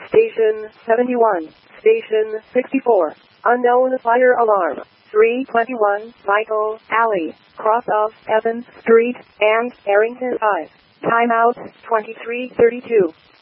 Station 71. Station 64. Unknown fire alarm. 321 Michael Alley, cross of Evans Street and Arrington 5. Timeout 2332.